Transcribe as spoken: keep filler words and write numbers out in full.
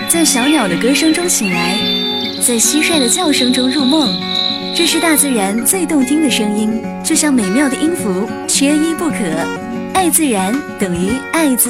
在小鸟的歌声中醒来，在蟋蟀的叫声中入梦。这是大自然最动听的声音，就像美妙的音符，缺一不可。爱自然等于爱自